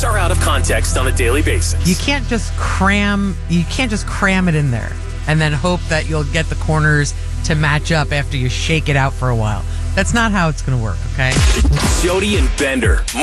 are out of context on a daily basis. You can't just cram it in there and then hope that you'll get the corners to match up after you shake it out for a while. That's not how it's going to work, okay? Jody and Bender.